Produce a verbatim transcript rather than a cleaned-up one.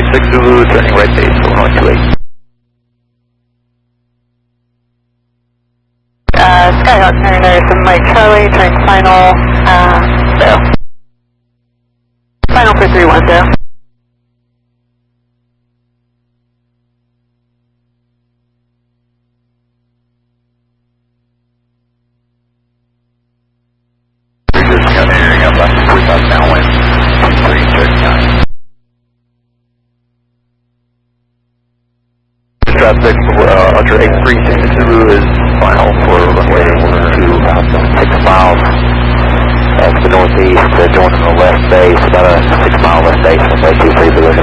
six Zulu, turning right base, one two eight. Uh, Skyhawk Mariner, seven Mike Charlie, turn final, uh, so. Final for three one zero. Bridges got airing up left three thousand downwind, two three thirty nine. Traffic, uh, Ultra eight three six Zulu is final for runway two six miles. Uh, to the northeast, uh, joining the left base, about a six mile west base, runway two three Zulu.